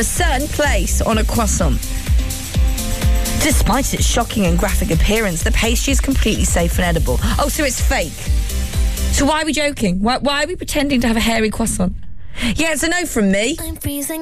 a certain place on a croissant. Despite its shocking and graphic appearance, the pastry is completely safe and edible. Oh, so it's fake. So why are we joking? Why are we pretending to have a hairy croissant? Yeah, it's a no from me. I'm freezing.